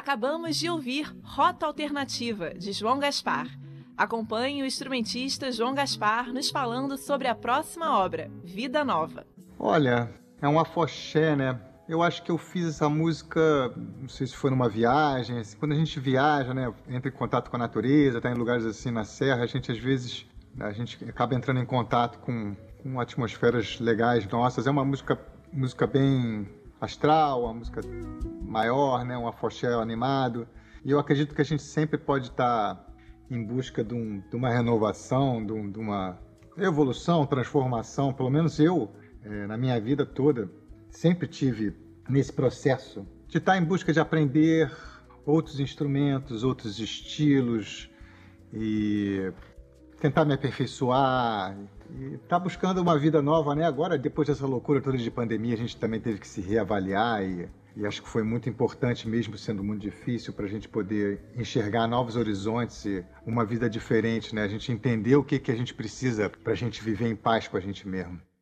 Acabamos de ouvir Rota Alternativa, de João Gaspar. Acompanhe o instrumentista João Gaspar nos falando sobre a próxima obra, Vida Nova. Olha, é um afoxé, né? Eu acho que eu fiz essa música, não sei se foi numa viagem, assim, quando a gente viaja, né, entra em contato com a natureza, tá em lugares assim na serra, a gente às vezes acaba entrando em contato com atmosferas legais nossas. É uma música bem astral, uma música maior, né, um afoxé animado. E eu acredito que a gente sempre pode estar em busca de uma renovação, de uma evolução, transformação. Pelo menos eu, na minha vida toda, sempre tive nesse processo de estar em busca de aprender outros instrumentos, outros estilos e tentar me aperfeiçoar e estar buscando uma vida nova, né? Agora, depois dessa loucura toda de pandemia, a gente também teve que se reavaliar e acho que foi muito importante, mesmo sendo muito difícil, para a gente poder enxergar novos horizontes e uma vida diferente, né? A gente entender o que a gente precisa para a gente viver em paz com a gente mesmo.